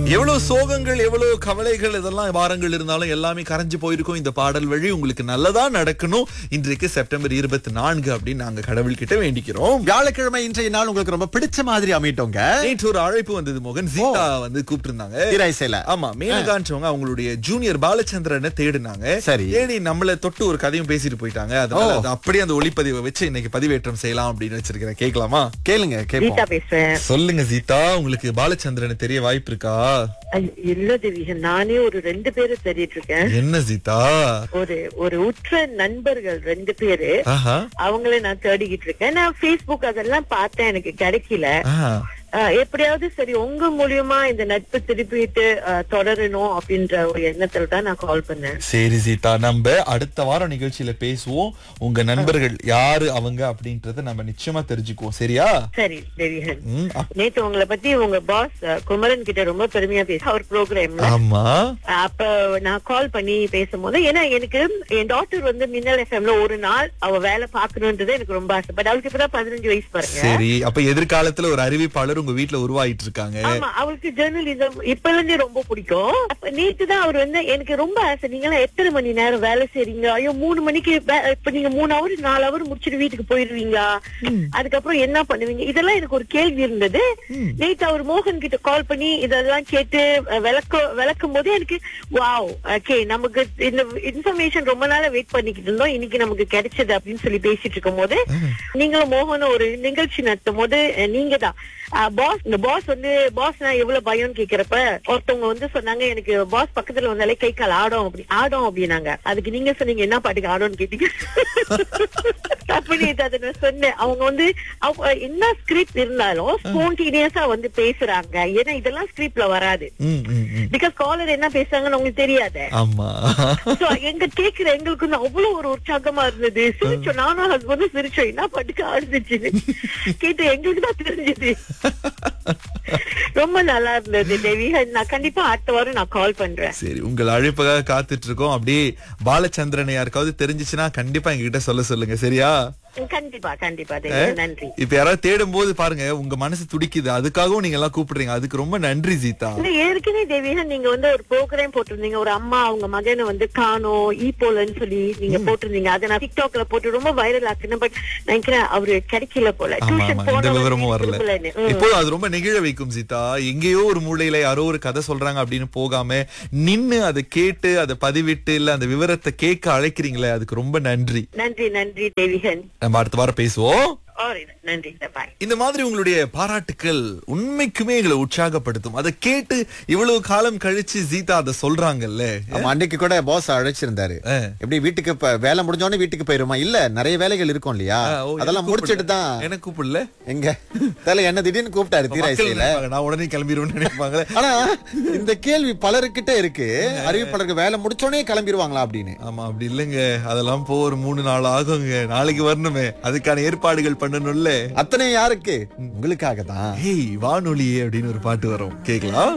எவ்வளவு சோகங்கள் எவ்வளவு கவலைகள் இதெல்லாம் வாரங்கள் இருந்தாலும் எல்லாமே கரைஞ்சு போயிருக்கும். இந்த பாடல் வழி உங்களுக்கு நல்லதா நடக்கணும். இன்றைக்கு செப்டம்பர் 24 அப்படின்னு நாங்க கடவுள்கிட்ட வேண்டிக்கிறோம். வியாழக்கிழமை இன்றைய நாள் உங்களுக்கு ரொம்ப பிடிச்ச மாதிரி அமைட்டோங்க. நேற்று ஒரு அழைப்பு வந்தது மோகன். சீதா வந்து கூப்பிட்டு இருந்தாங்க. திரைசைல. ஆமா, மேனகான்றவங்க அவங்களுடைய ஜூனியர் பாலச்சந்திரனை தேடினாங்க. சரி. தேடி நம்மள தொட்டு ஒரு கதையும் பேசிட்டு போயிட்டாங்க. அதனால அது அப்படியே அந்த ஒளிப்பதிவை வச்சு இன்னைக்கு பதிவேற்றம் செய்யலாம் அப்படின்னு வச்சிருக்கிறேன். கேட்கலாமா? கேளுங்க, கேப்போம். பேசுறேன். சொல்லுங்க சீதா, உங்களுக்கு பாலச்சந்திரனை தெரிய வாய்ப்பு இருக்கா? இல்ல தேவிகன், நானே ஒரு 2 பேரை தேடிட்டு இருக்கேன். என்ன சீதா? ஒரு உற்ற நண்பர்கள் 2 பேரு, ஆஹா. அவங்கள நான் தேடிக்கிட்டு இருக்கேன். நான் Facebook அதெல்லாம் பார்த்தேன், எனக்கு கிடைக்கல. ஆஹா. எப்படியாவது சரி உங்க மூலியமா இந்த நட்பு திருப்பிட்டு தொடரணும் அப்படின்ற ஒரு எண்ணத்துல தான் நான் கால் பண்ணேன். சரி சீதா, நம்ம அடுத்த வாரம் நிகழ்ச்சியில பேசுவோம். உங்க நண்பர்கள் யாரு அவங்க அப்படின்றத நம்ம நிச்சயமா தெரிஞ்சுக்குவோம். சரியா? சரி தேவிகன், நேத்து உங்களை பத்தி உங்க பாஸ் குமரன் கிட்ட ரொம்ப பெருமையா பேச அவர் ப்ரோக்ராம்ல. ஆமா. அப்ப நான் கால் பண்ணி பேசும்போது, ஏன்னா எனக்கு என் டாக்டர் வந்து மின்னல் எஃப்எம்ல ஒரு நாள் அவ வேலை பாக்கணும்ன்றது எனக்கு ரொம்ப ஆசை. பட் அவளுக்கு இப்பதான் 15 வயசு பாருங்க. சரி, அப்ப எதிர்காலத்துல ஒரு அறிவிப்பாளர் உங்க வீட்டுல உருவாயிட்டு இருக்காங்க. ஆமா, அவளுக்கு ஜெர்னலிசம் இப்ப இருந்தே ரொம்ப பிடிக்கும். அப்ப நேத்து தான் அவர் வந்து எனக்கு ரொம்ப ஆசை, நீங்க எல்லாம் எத்தனை மணி நேரம் வேலை செய்றீங்க? ஐயோ 3 மணிக்கு இப்ப நீங்க 3 ஹவர் 4 ஹவர் முடிச்சுட்டு வீட்டுக்கு போயிருவீங்க, அதுக்கப்புறம் என்ன பண்ணுவீங்க? இதெல்லாம் எனக்கு ஒரு கேள்வி இருந்தது. நேத்து அவர் மோகன் கிட்ட கால் பண்ணி இதெல்லாம் கேட்டு விளக்கும் போது எனக்கு வாவ், ஓகே, நமக்கு இந்த இன்ஃபர்மேஷன் ரொம்ப நாளா வெயிட் பண்ணிக்கிட்டு இருந்தோம், இன்னைக்கு நமக்கு கிடைச்சது அப்படின்னு சொல்லி பேசிட்டு இருக்கும் போது, நீங்களும் மோகனும் ஒரு நிகழ்ச்சி நடத்தும் போது நீங்க தான் பாஸ். இந்த பாஸ் வந்து பாஸ் நான் எவ்வளவு பயம்னு கேக்குறப்ப ஒருத்தவங்க வந்து சொன்னாங்க, எனக்கு பாஸ் பக்கத்துல வந்தாலே கை கால் ஆடும் அப்படின்னாங்க. அதுக்கு நீங்க சொன்னீங்க என்ன பாட்டுக்கு ஆடும்னு கேட்டீங்க. அதை நான் சொன்னேன். அவங்க வந்து என்ன ஸ்கிரிப்ட் இருந்தாலும் ஸ்பான்டேனியஸா வந்து பேசுறாங்க. ஏன்னா இதெல்லாம் ஸ்கிரிப்ட்ல வராது. பிகாஸ் காலர் என்ன பேசுறாங்கன்னு உங்களுக்கு தெரியாது. எங்க கேக்குற எங்களுக்கு வந்து அவ்வளவு ஒரு உற்சாகமா இருந்தது. சிரிச்சோம், நானும் ஹஸ்பண்டும் சிரிச்சோம். என்ன பாட்டுக்கு ஆடுச்சு கேட்டு எங்களுக்கு தான் தெரிஞ்சது. ரொம்ப நல்லா இருந்தது தேவிகன். நான் கண்டிப்பா அடுத்த வாரம் நான் கால் பண்றேன். சரி, உங்கள் அழைப்புக்காக காத்துட்டு இருக்கோம். அப்படியே பாலச்சந்திரன் யாருக்காவது தெரிஞ்சிச்சுன்னா கண்டிப்பா எங்ககிட்ட சொல்லுங்க. சரியா? கண்டிப்பா கண்டிப்பா. நன்றி. இப்ப யாராவது தேடும் போது பாருங்க, உங்க மனசு துடிக்குது, அதுக்காகவும் நீங்க எல்லாம் கூப்பிடுறீங்க. அதுக்கு ரொம்ப நன்றி சீதா. ஏற்கனவே தேவிகன் நீங்க வந்து ஒரு ப்ரோக்ராம் போட்டிருந்தீங்க, ஒரு அம்மா அவங்க மகனை வந்து காணோம் போலன்னு சொல்லி நீங்க போட்டிருந்தீங்க. அதை நான் டிக்டாக்ல போட்டு ரொம்ப வைரல் ஆக்குனேன். பட் நினைக்கிறேன் அவரு கிடைக்கல போல. எந்த விவரமும் வரல. இப்போ அது ரொம்ப நெகிழ வைக்கும் சீதா. எங்கேயோ ஒரு மூலையில யாரோ ஒரு கதை சொல்றாங்க அப்படின்னு போகாம நின்னு அதை கேட்டு அதை பதிவிட்டு இல்ல அந்த விவரத்தை கேட்க அழைக்கிறீங்களே, அதுக்கு ரொம்ப நன்றி. நன்றி நன்றி தேவிகன். நம்ம அடுத்த வாரம் பேசுவோம். நன்றி. இந்த மாதிரி உங்களுடைய பாராட்டுக்கள் உண்மைக்குமே எங்களை உற்சாகப்படுத்தும். அதை கேட்டு இவ்வளவு காலம் கழிச்சு சீதா அதை சொல்றாங்கல்ல. அன்னைக்கு கூட பாஸ் அழைச்சிருந்தாரு. எப்படி வீட்டுக்கு வேலை முடிஞ்சோடனே வீட்டுக்கு போயிருமா? இல்ல, நிறைய வேலைகள் இருக்கும் இல்லையா, அதெல்லாம் முடிச்சிட்டு தான். என்ன கூப்பிடல எங்க தலை என்ன திடீர்னு கூப்பிட்டாரு தீராய்ச்சியில. நான் உடனே கிளம்பிடுவேன்னு நினைப்பாங்க. ஆனா இந்த கேள்வி பலருக்கிட்ட இருக்கு, அறிவிப்பாளருக்கு வேலை முடிச்சோடனே கிளம்பிடுவாங்களா அப்படின்னு. ஆமா, அப்படி இல்லைங்க. அதெல்லாம் போ ஒரு 3 நாள் ஆகுங்க. நாளைக்கு வரணுமே, அதுக்கான ஏற்பாடுகள் பண்ணணும்ல. அத்தனை யாருக்கு? உங்களுக்காக தான். வானொலியே அப்படின்னு ஒரு பாட்டு வரும், கேக்கலாம்.